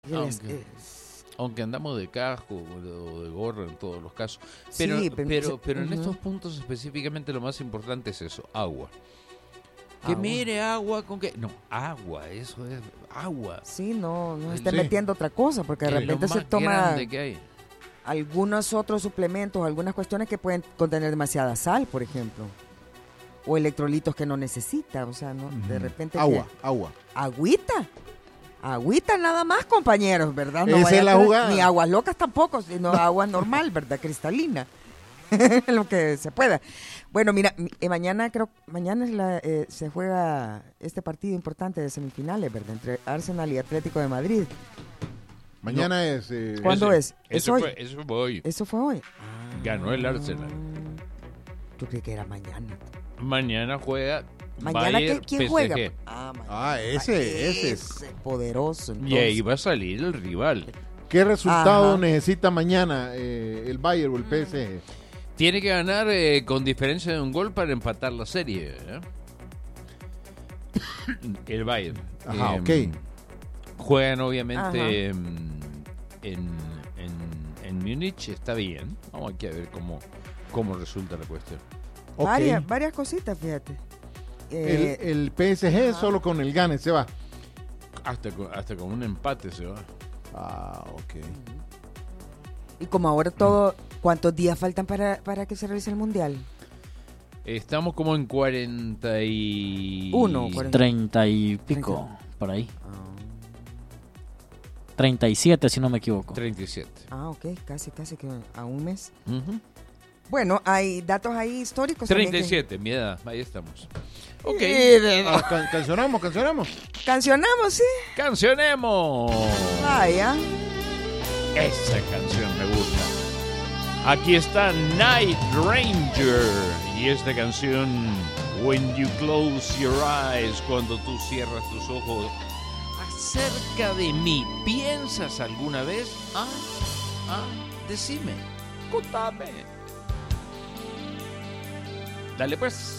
Aunque andamos de casco o de gorra en todos los casos. Pero, Sí, pero en estos puntos específicamente lo más importante es eso, agua. Que mire agua con que... No, agua, eso es agua. Sí, no esté metiendo otra cosa, porque de repente se toma algunos otros suplementos, algunas cuestiones que pueden contener demasiada sal, por ejemplo. O electrolitos que no necesita, o sea, no de repente... Agua. Agüita nada más, compañeros, ¿verdad? No esa es la jugada. Ni aguas locas tampoco, sino agua normal, ¿verdad? Cristalina. Lo que se pueda. Bueno, mira, mañana se juega este partido importante de semifinales, ¿verdad? Entre Arsenal y Atlético de Madrid. Mañana es... ¿Cuándo es? Eso hoy. Eso fue hoy. Eso fue hoy. Ganó el Arsenal. Yo creí que era mañana. Mañana juega ¿Mañana Bayern, quién PSG. juega? Ese es poderoso. Y ahí va a salir el rival. ¿Qué resultado necesita mañana el Bayern o el PSG? Tiene que ganar con diferencia de un gol para empatar la serie. El Bayern. Ajá, ok. Juegan obviamente en Múnich, está bien. Vamos aquí a ver cómo resulta la cuestión. Okay. Varias cositas, fíjate. El PSG solo con el gane se va. Hasta con un empate se va. Ok. Y como ahora ¿cuántos días faltan para que se realice el Mundial? Estamos como en 41. 30 y pico, por ahí. 37, si no me equivoco. 37. Ok, casi que a un mes. Bueno, hay datos ahí históricos. 37, mi edad, ahí estamos. Ok. Cancionamos. Cancionamos, sí. Cancionemos. Vaya. Esa canción me gusta. Aquí está Night Ranger. Y esta canción, When You Close Your Eyes, cuando tú cierras tus ojos. Acerca de mí, ¿piensas alguna vez? Decime, contame. Dale pues.